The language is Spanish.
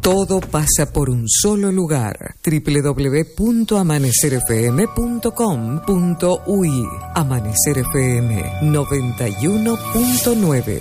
Todo pasa por un solo lugar. www.amanecerfm.com.uy. Amanecer FM 91.9.